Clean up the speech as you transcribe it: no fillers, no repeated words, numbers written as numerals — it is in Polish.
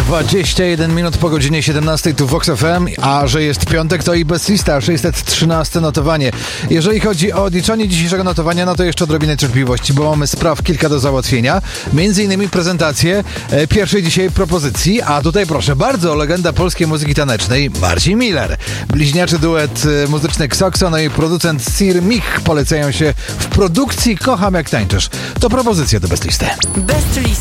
21 minut po godzinie 17 tu Vox FM, a że jest piątek, to i Bestlista 613 notowanie. Jeżeli chodzi o odliczanie dzisiejszego notowania, no to jeszcze odrobinę cierpliwości, bo mamy spraw kilka do załatwienia. Między innymi prezentację pierwszej dzisiaj propozycji, a tutaj proszę bardzo, legenda polskiej muzyki tanecznej Marcin Miller. Bliźniaczy duet muzyczny Xoxo, no i producent Sir Mich polecają się w produkcji Kocham jak tańczysz. To propozycja do Bestlisty.